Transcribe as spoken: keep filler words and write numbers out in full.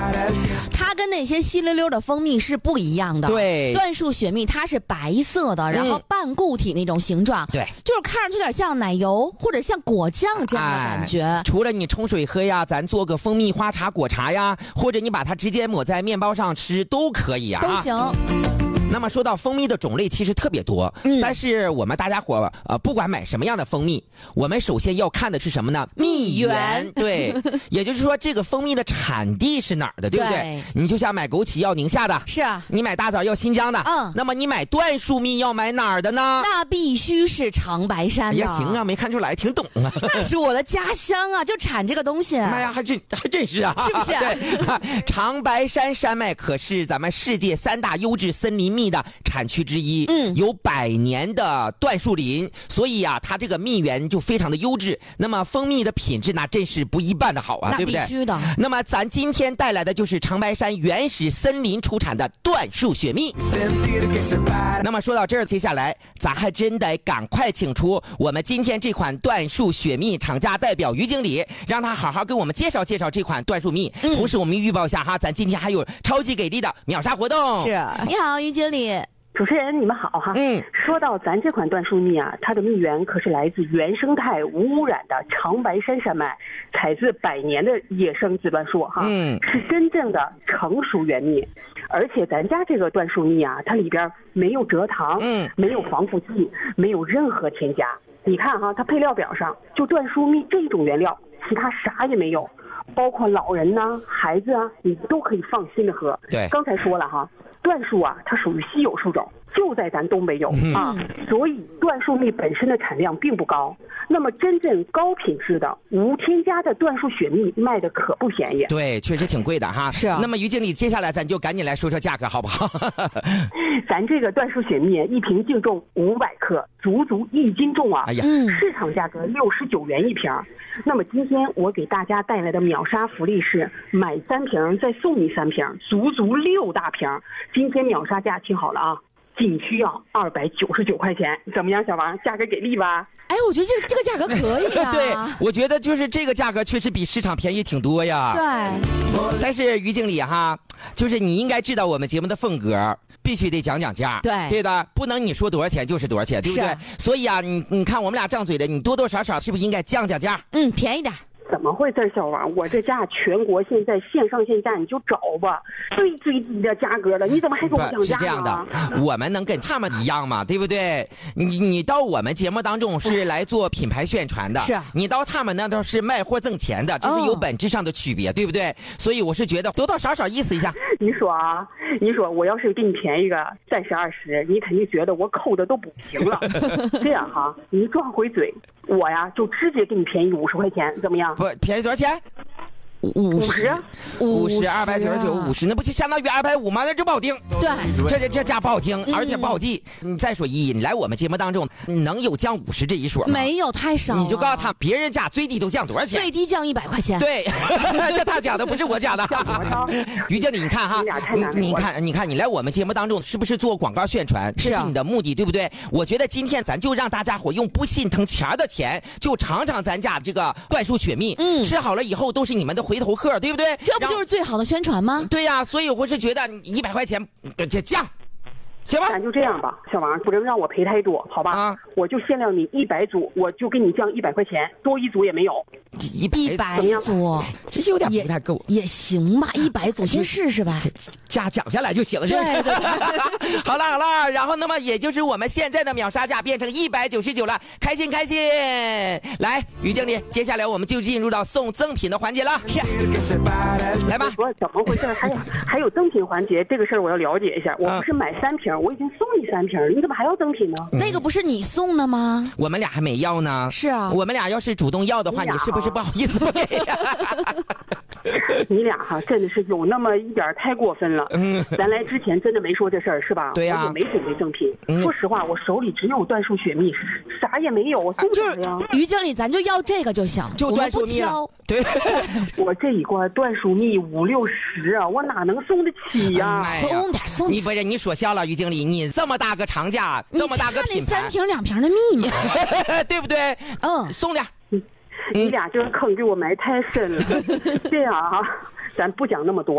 它跟那些稀溜溜的蜂蜜是不一样的。 对， 椴树雪蜜它是白色的，然后半固体那种形状， 对， 就是看上去有点像奶油或者像果酱这样的感觉。 哎、除了你冲水喝呀，咱做个蜂蜜花茶果茶呀，或者你把它直接抹在面包上吃都可以啊， 都行。 那么说到蜂蜜的种类其实特别多，嗯，但是我们大家伙呃不管买什么样的蜂蜜，我们首先要看的是什么呢？蜜源。对，也就是说这个蜂蜜的产地是哪儿的，对不对？对，你就像买枸杞要宁夏的， 是啊， 你买大枣要新疆的，嗯，那么你买椴树蜜要买哪儿的呢？ 那必须是长白山的。 哎呀，行啊，没看出来，挺懂啊。 那是我的家乡啊，就产这个东西。 妈呀，还真还真是啊， 是不是？ 对，长白山山脉可是咱们世界三大优质森林蜜的产区之一，嗯，有百年的椴树林，所以啊，它这个蜜源就非常的优质。那么蜂蜜的品质那真是不一般的好啊，对不对？ 那必须的。 那么咱今天带来的就是长白山原始森林出产的椴树雪蜜。那么说到这儿，接下来咱还真得赶快请出我们今天这款椴树雪蜜厂家代表于经理，让他好好跟我们介绍介绍这款椴树蜜。嗯、同时我们预报一下哈，咱今天还有超级给力的秒杀活动。 是，你好，于经理。 主持人，你们好哈。嗯，说到咱这款椴树蜜啊，它的蜜源可是来自原生态无污染的长白山山脉，采自百年的野生紫椴树哈，嗯，是真正的成熟原蜜。而且咱家这个椴树蜜啊，它里边没有蔗糖，嗯，没有防腐剂，没有任何添加。你看哈，它配料表上就椴树蜜这种原料，其他啥也没有。包括老人呐、啊、孩子啊，你都可以放心的喝。 对， 刚才说了哈，椴树啊，它属于稀有树种，就在咱东北有、嗯、啊，所以椴树蜜本身的产量并不高。那么真正高品质的无添加的椴树雪蜜卖的可不便宜。 对，确实挺贵的哈。 是啊。 那么于经理，接下来咱就赶紧来说说价格好不好？ 咱这个椴树雪蜜一瓶净重五百克，足足一斤重啊！哎呀，市场价格六十九元一瓶。那么今天我给大家带来的秒杀福利是买三瓶再送你三瓶，足足六大瓶。今天秒杀价听好了啊，仅需要二百九十九块钱，怎么样，小王？价格给力吧？ 哎，我觉得这这个价格可以啊。 对，我觉得就是这个价格确实比市场便宜挺多呀。 对。 但是于经理哈，就是你应该知道我们节目的风格，必须得讲讲价。 对。 对的，不能你说多少钱就是多少钱，对不对？所以啊，你你看我们俩张嘴的，你多多少少是不是应该降降价？ 嗯，便宜点。 怎么回事，小王？我这价全国现在线上线下你就找吧，最最低的价格了，你怎么还给我降价呢？ 是这样的，我们能跟他们一样吗？对不对？你你到我们节目当中是来做品牌宣传的， 是你到他们那都是卖货挣钱的，这是有本质上的区别，哦、对不对？所以我是觉得多多少少意思一下。 你说啊，你说我要是给你便宜个三十二十，你肯定觉得我抠的都不行了。这样哈，你撞回嘴，我呀就直接给你便宜五十块钱，怎么样？ 不，便宜多少钱？五十，五十，二百九十九，五十，那不就相当于二百五吗？那这不好听。 对， 这这这价不好听，而且不好记。你、嗯、再说一，你来我们节目当中，能有降五十这一说吗？ 没有，太少了。 你就告诉他，别人家最低都降多少钱？ 最低降一百块钱。 对，这他讲的，不是我讲的。于经理，你看哈，你你看，你看，你来我们节目当中，是不是做广告宣传？这是你的目的，对不对？我觉得今天咱就让大家伙用不心疼钱的钱，就尝尝咱家这个椴树雪蜜。嗯，吃好了以后都是你们的回头客，对不对？ 这不就是最好的宣传吗？ 对呀、啊，所以我是觉得一百块钱这降，行吧？ 咱就这样吧，小王，不能让我赔太多，好吧？啊，我就限量你一百组，我就给你降一百块钱，多一组也没有。 一一百组， 这有点不太够， 也行吧，一百组先试试呗， 加讲下来就行了，是不是？ 对对对好了好了，然后那么也就是我们现在的秒杀价变成一百九十九了，开心开心！来，于经理，接下来我们就进入到送赠品的环节了。 是， 来吧。 我怎么回事？还有还有赠品环节，这个事儿我要了解一下。我不是买三瓶，我已经送你三瓶，你怎么还要赠品呢？ 嗯、 那个不是你送的吗？ 我们俩还没要呢。 是啊， 我们俩要是主动要的话，你是不是不好意思不给呀？ 你俩哈真的是有那么一点太过分了。嗯，咱来之前真的没说这事儿是吧？ 对呀、啊， 我也没准备赠品、嗯。说实话，我手里只有椴树雪蜜，啥也没有，我送什么呀？ 于经理，咱就要这个就行， 就椴树蜜了。对， 我这一罐椴树蜜五六十啊，我哪能送得起呀、啊哎？ 送点送点。 你不是你说笑了，于经理，你这么大个厂家，这么大个品牌， 你看那三瓶两瓶的蜜蜜， 对不对？ 嗯， 送点。 你俩这个坑给我埋太深了，这样啊，咱不讲那么多。